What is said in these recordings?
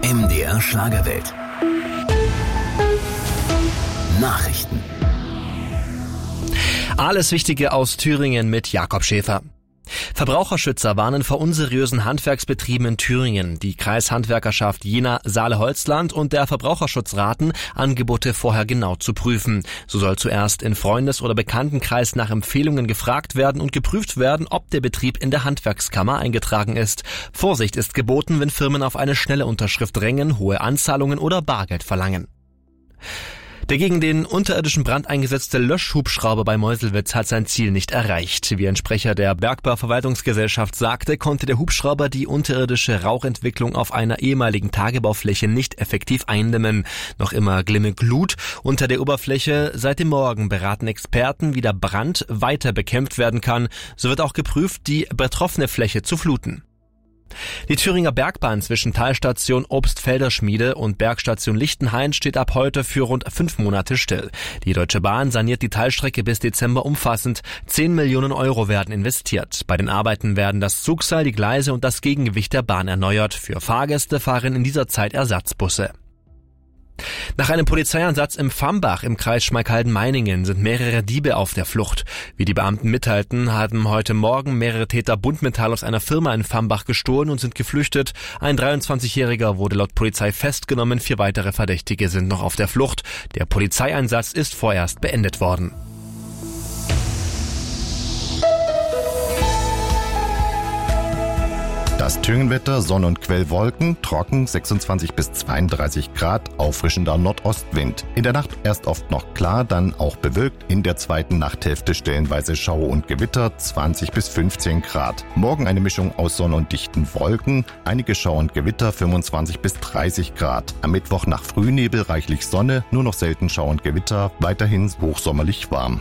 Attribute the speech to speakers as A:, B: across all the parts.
A: MDR Schlagerwelt. Nachrichten.
B: Alles Wichtige aus Thüringen mit Jakob Schäfer. Verbraucherschützer warnen vor unseriösen Handwerksbetrieben in Thüringen. Die Kreishandwerkerschaft Jena Saale-Holzland und der Verbraucherschutz raten, Angebote vorher genau zu prüfen. So soll zuerst in Freundes- oder Bekanntenkreis nach Empfehlungen gefragt werden und geprüft werden, ob der Betrieb in der Handwerkskammer eingetragen ist. Vorsicht ist geboten, wenn Firmen auf eine schnelle Unterschrift drängen, hohe Anzahlungen oder Bargeld verlangen. Der gegen den unterirdischen Brand eingesetzte Löschhubschrauber bei Meuselwitz hat sein Ziel nicht erreicht. Wie ein Sprecher der Bergbauverwaltungsgesellschaft sagte, konnte der Hubschrauber die unterirdische Rauchentwicklung auf einer ehemaligen Tagebaufläche nicht effektiv eindämmen. Noch immer glimme Glut unter der Oberfläche. Seit dem Morgen beraten Experten, wie der Brand weiter bekämpft werden kann. So wird auch geprüft, die betroffene Fläche zu fluten. Die Thüringer Bergbahn zwischen Talstation Obstfelder-Schmiede und Bergstation Lichtenhain steht ab heute für rund 5 Monate still. Die Deutsche Bahn saniert die Talstrecke bis Dezember umfassend. 10 Millionen Euro werden investiert. Bei den Arbeiten werden das Zugseil, die Gleise und das Gegengewicht der Bahn erneuert. Für Fahrgäste fahren in dieser Zeit Ersatzbusse. Nach einem Polizeieinsatz im Fambach im Kreis Schmalkalden-Meiningen sind mehrere Diebe auf der Flucht. Wie die Beamten mitteilten, haben heute Morgen mehrere Täter Buntmetall aus einer Firma in Fambach gestohlen und sind geflüchtet. Ein 23-Jähriger wurde laut Polizei festgenommen, 4 weitere Verdächtige sind noch auf der Flucht. Der Polizeieinsatz ist vorerst beendet worden.
C: Das Thüringenwetter, Sonne und Quellwolken, trocken, 26 bis 32 Grad, auffrischender Nordostwind. In der Nacht erst oft noch klar, dann auch bewölkt, in der zweiten Nachthälfte stellenweise Schauer und Gewitter, 20 bis 15 Grad. Morgen eine Mischung aus Sonne und dichten Wolken, einige Schauer und Gewitter, 25 bis 30 Grad. Am Mittwoch nach Frühnebel reichlich Sonne, nur noch selten Schauer und Gewitter, weiterhin hochsommerlich warm.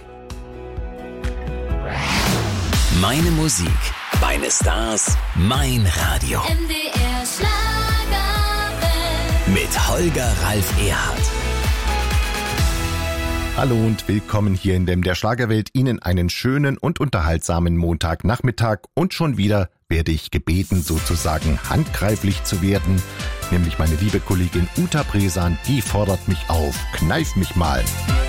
A: Meine Musik, meine Stars, mein Radio.
D: MDR Schlagerwelt.
A: Mit Holger Ralf Erhardt.
C: Hallo und willkommen hier in der Schlagerwelt. Ihnen einen schönen und unterhaltsamen Montagnachmittag. Und schon wieder werde ich gebeten, sozusagen handgreiflich zu werden. Nämlich meine liebe Kollegin Uta Bresan, die fordert mich auf. Kneif mich mal.